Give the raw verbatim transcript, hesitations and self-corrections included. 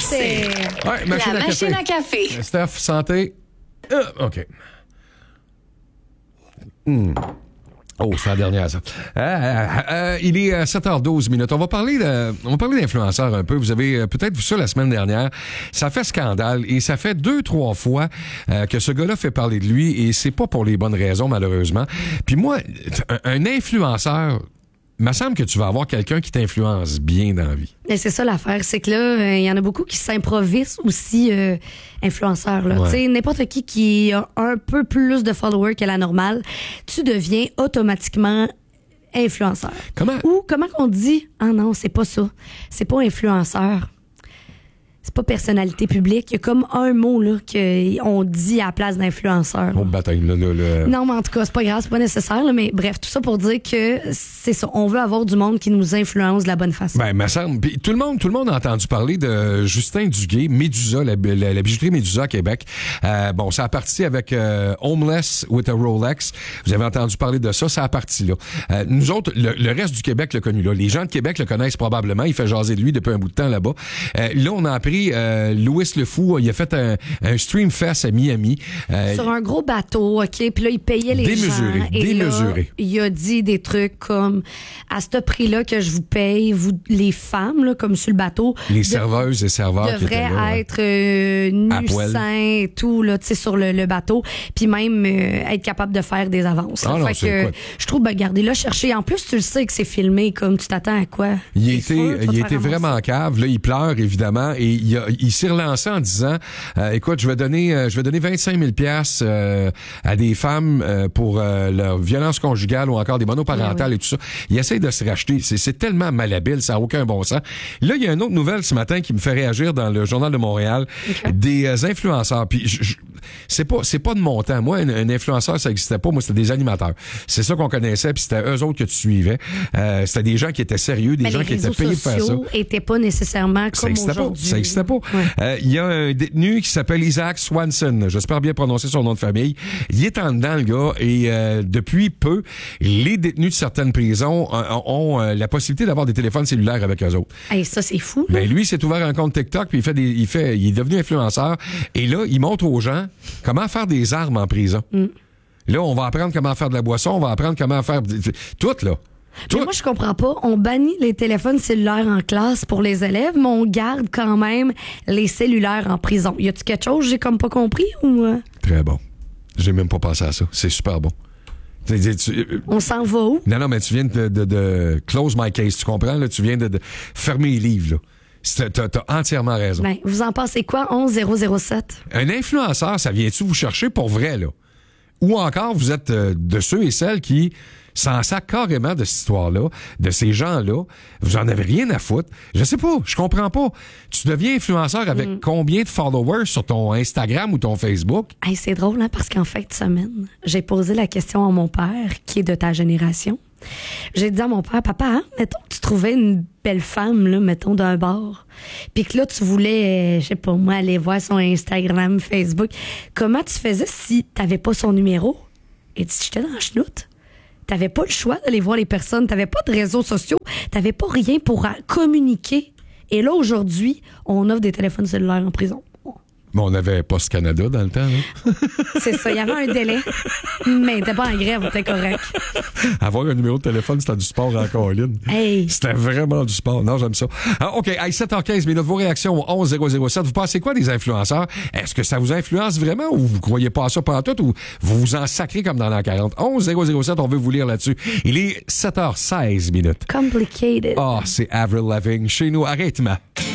C'est Ouais, machine la à machine café. à café. Euh, Steph, santé. Euh, OK. Hmm. Oh, c'est la dernière, ça. Euh, euh, euh, il est sept heures douze minutes. On va parler de, on va parler d'influenceurs un peu. Vous avez euh, peut-être vu ça la semaine dernière. Ça fait scandale et ça fait deux, trois fois euh, que ce gars-là fait parler de lui et c'est pas pour les bonnes raisons, malheureusement. Puis moi, un, un influenceur, il me semble que tu vas avoir quelqu'un qui t'influence bien dans la vie. Mais c'est ça l'affaire, c'est que là, il euh, y en a beaucoup qui s'improvisent aussi euh, influenceurs. Là. Ouais. Tu sais, n'importe qui qui a un peu plus de followers que la normale, tu deviens automatiquement influenceur. Comment? Ou comment qu'on dit? Ah non, c'est pas ça. C'est pas influenceur. C'est pas personnalité publique. Il y a comme un mot là qu'on dit à la place d'influenceur. Mon bataille, là, là, là. Non, mais en tout cas, c'est pas grave, c'est pas nécessaire. Là, mais bref, tout ça pour dire que c'est ça. On veut avoir du monde qui nous influence de la bonne façon. Ben, me semble. Puis tout le monde, tout le monde a entendu parler de Justin Duguay, Médusa, la, la, la bijouterie Médusa à Québec. Euh, bon, ça a parti avec euh, Homeless with a Rolex. Vous avez entendu parler de ça, ça a parti là. Euh, nous autres, le, le reste du Québec l'a connu là. Les gens de Québec le connaissent probablement. Il fait jaser de lui depuis un bout de temps là-bas. Euh, là, on a appris euh, Louis Le Fou, il a fait un, un stream fest à Miami. Euh, Sur un gros bateau, OK? Puis là, il payait les démesuré, gens. Et démesuré. là, il a dit des trucs comme, à ce prix-là que je vous paye, vous, les femmes, là, comme sur le bateau. les de- serveuses et serveurs qui étaient devraient là. hein. être euh, À nus poil. sains et tout, là, tu sais, sur le, le bateau. Puis même euh, être capable de faire des avances. là. Ah non, fait c'est que quoi? je trouve, ben, regardez là, chercher. En plus, tu le sais que c'est filmé, comme tu t'attends à quoi? Il T'es était, sûr, tu vas il te était faire vraiment ramasser. cave. Là, il pleure évidemment et il, a- il s'est relancé en disant, euh, écoute, je vais donner, euh, je vais donner vingt-cinq mille piastres euh, à des femmes euh, pour euh, leur violence conjugale ou encore des monoparentales Ah oui. et tout ça. Il essaie de se racheter. C'est, c'est tellement malhabile, ça n'a aucun bon sens. Là, il y a une autre nouvelle ce matin qui me fait réagir dans le Journal de Montréal. Ok. Des euh, influenceurs. Puis je- je- c'est pas, c'est pas de mon temps. Moi, un, un influenceur, ça n'existait pas. Moi, c'était des animateurs. C'est ça qu'on connaissait. Puis c'était eux autres que tu suivais. Euh, c'était des gens qui étaient sérieux, des Mais gens les qui étaient réseaux payés de faire ça. sociaux étaient pas nécessairement Ça comme n'existait pas. aujourd'hui. Ça n'existait pas. Ouais. Euh, Il y a un détenu qui s'appelle Isaac Swanson. J'espère bien prononcer son nom de famille. Il est en dedans, le gars, et euh, depuis peu, les détenus de certaines prisons euh, ont euh, la possibilité d'avoir des téléphones cellulaires avec eux autres. Hey, ça, c'est fou. là. Ben lui, il s'est ouvert un compte TikTok, puis il fait des, il fait, il est devenu influenceur. Et là, il montre aux gens comment faire des armes en prison. Mm. Là, on va apprendre comment faire de la boisson, on va apprendre comment faire tout là. Tout. Mais moi, je comprends pas. On bannit les téléphones cellulaires en classe pour les élèves, mais on garde quand même les cellulaires en prison. Y a-tu quelque chose que j'ai comme pas compris ou euh, Très bon. J'ai même pas pensé à ça. C'est super bon. Tu- tu- tu- on s'en va où? Non, non, mais tu viens de, de, de close my case, tu comprends? Là? Tu viens de, de fermer les livres. Là. C'est- T'as, t'as entièrement raison. Ben, vous en pensez quoi? onze zéro zéro sept. Un influenceur, ça vient-tu vous chercher pour vrai, là? Ou encore, vous êtes euh, de ceux et celles qui s'en sacent carrément de cette histoire-là, de ces gens-là. Vous en avez rien à foutre. Je sais pas, je comprends pas. Tu deviens influenceur avec Mm. combien de followers sur ton Instagram ou ton Facebook? Hey, c'est drôle, hein, parce qu'en fin de semaine, j'ai posé la question à mon père, qui est de ta génération. J'ai dit à mon père, papa, hein, mettons que tu trouvais une belle femme, là, mettons, d'un bar, puis que là, tu voulais, euh, je sais pas moi, aller voir son Instagram, Facebook. Comment tu faisais si t'avais pas son numéro? Et dit, j'étais dans la chenoute. T'avais pas le choix d'aller voir les personnes. T'avais pas de réseaux sociaux. T'avais pas rien pour euh, communiquer. Et là, aujourd'hui, on offre des téléphones cellulaires en prison. Bon, on avait Post Canada dans le temps, là. C'est ça, il y avait un délai. Mais t'es pas en grève, t'es correct. Avoir un numéro de téléphone, c'était du sport encore, Lynn. Hey. C'était vraiment du sport. Non, j'aime ça. Ah, OK, hey, sept heures quinze minutes, vos réactions au onze zéro zéro sept. Vous pensez quoi des influenceurs? Est-ce que ça vous influence vraiment ou vous croyez pas à ça pendant tout ou vous vous en sacrez comme dans l'an quarante? onze zéro zéro sept, on veut vous lire là-dessus. Il est sept heures seize minutes. Complicated. Ah, c'est Avril Lavigne chez nous. Arrête-moi.